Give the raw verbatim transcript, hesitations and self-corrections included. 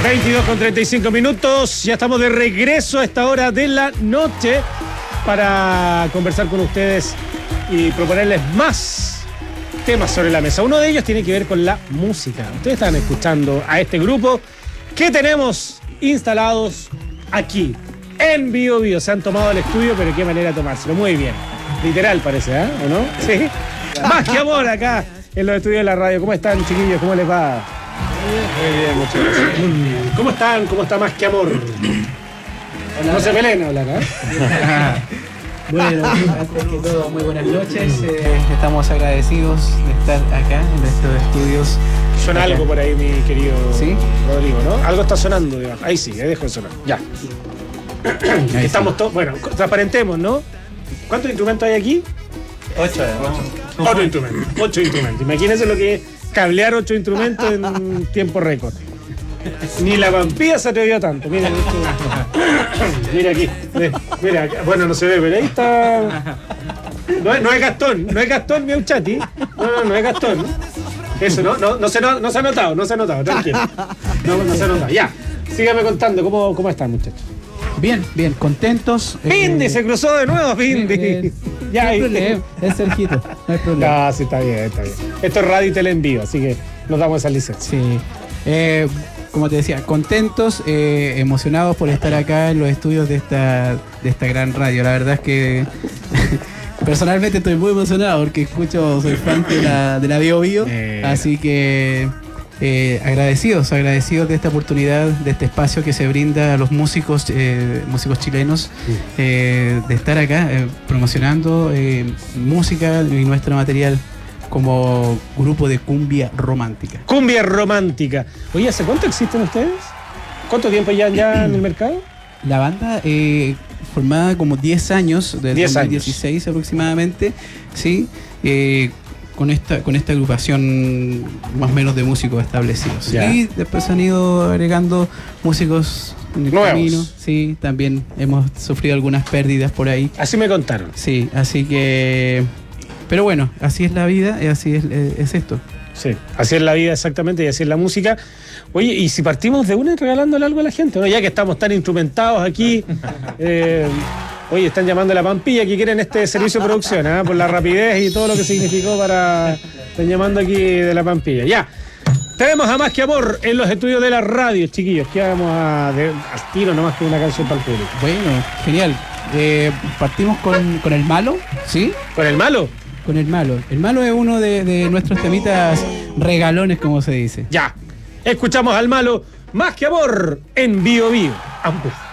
veintidós con treinta y cinco minutos, ya estamos de regreso a esta hora de la noche para conversar con ustedes y proponerles más temas sobre la mesa. Uno de ellos tiene que ver con la música. Ustedes están escuchando a este grupo que tenemos instalados aquí en Bio Bio. Se han tomado el estudio, pero qué manera de tomárselo. Muy bien. Literal parece, ¿eh? ¿O no? Sí. Más que amor acá en los estudios de la radio. ¿Cómo están, chiquillos? ¿Cómo les va? Muy bien, muchas gracias. ¿Cómo están? ¿Cómo está Más que Amor? Hola. No se peleen a hablar, ¿eh? Bueno, antes que todo, muy buenas noches. Eh, estamos agradecidos de estar acá en estos estudios. Suena acá. algo por ahí, mi querido ¿Sí? Rodrigo, ¿no? Algo está sonando, digamos. Ahí sí, ahí dejo de sonar. Ya. Ahí Estamos sí. todos. Bueno, transparentemos, ¿no? ¿Cuántos instrumentos hay aquí? Ocho, ocho. Ocho instrumentos. Ocho instrumentos. Imagínense lo que es cablear ocho instrumentos en tiempo récord. Ni la vampía se atrevió tanto. Miren esto. Mira aquí. Mira, acá. Bueno, no se ve, pero ahí está. No es, no es Gastón, no es Gastón Miauchati. No, no, no es Gastón. Eso, no, no, no, se, no, no se ha notado, no se ha notado, tranquilo. No, no se ha notado. Ya. Sígame contando, ¿cómo, cómo están, muchachos? Bien, bien, contentos. Pindi, eh, se cruzó de nuevo, Pindi. bien. Ya, no hay ahí. problema, es Sergito, no hay problema. No, sí, está bien, está bien. Esto es radio y tele en vivo, así que nos damos esa licencia. Sí. Eh, como te decía, contentos, eh, emocionados por estar acá en los estudios de esta, de esta gran radio. La verdad es que personalmente estoy muy emocionado porque escucho, soy fan de la, de la Bio Bio, Eh. así que eh, agradecidos, agradecidos de esta oportunidad, de este espacio que se brinda a los músicos, eh, músicos chilenos, eh, de estar acá eh, promocionando eh, música y nuestro material como grupo de cumbia romántica. Cumbia romántica. Oye, ¿hace cuánto existen ustedes? ¿Cuánto tiempo ya, ya en el mercado? La banda, eh, formada como diez años, desde diez dos mil dieciséis aproximadamente, sí, eh, con esta con esta agrupación más o menos de músicos establecidos. Ya. Y después han ido agregando músicos en el Nuevos. camino. Sí, también hemos sufrido algunas pérdidas por ahí. Así me contaron. Sí, así que... Pero bueno, así es la vida y así es, es esto. Sí, así es la vida exactamente y así es la música. Oye, ¿y si partimos de una regalándole algo a la gente? ¿No? Ya que estamos tan instrumentados aquí. Eh, oye, están llamando a la Pampilla que quieren este servicio de producción, ¿eh? Por la rapidez y todo lo que significó para... Están llamando aquí de la Pampilla. Ya. Tenemos a Más que Amor en los estudios de la radio, chiquillos. Que vamos a... De, al tiro nomás que una canción para el público. Bueno, genial. Eh, partimos con, con El Malo, ¿sí? ¿Con el malo? Con El Malo. El Malo es uno de, de nuestros temitas regalones, como se dice. Ya. Escuchamos al malo Más que Amor en Bio Bio. Ambos.